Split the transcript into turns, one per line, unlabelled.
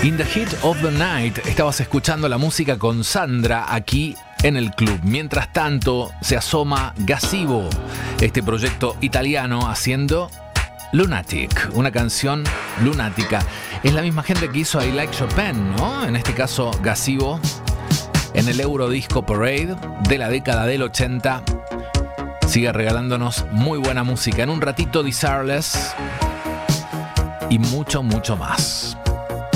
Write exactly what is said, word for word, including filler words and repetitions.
In the Heat of the Night estabas escuchando la música con Sandra aquí en el club. Mientras tanto se asoma Gazebo, este proyecto italiano haciendo Lunatic, una canción lunática. Es la misma gente que hizo I Like Chopin, ¿no? En este caso Gazebo, en el Eurodisco Parade de la década del ochenta. Sigue regalándonos muy buena música. En un ratito Desireless y mucho, mucho más.